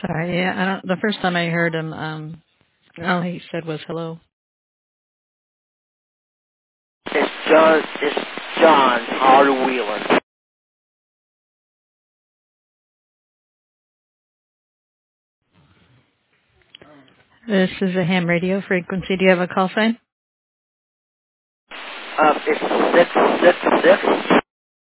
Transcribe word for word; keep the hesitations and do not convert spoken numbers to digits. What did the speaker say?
Sorry, yeah, I don't. The first time I heard him, um, all he said was hello. It's John. It's John Harder Wheeler. This is a ham radio frequency. Do you have a call sign? Uh, it's six six six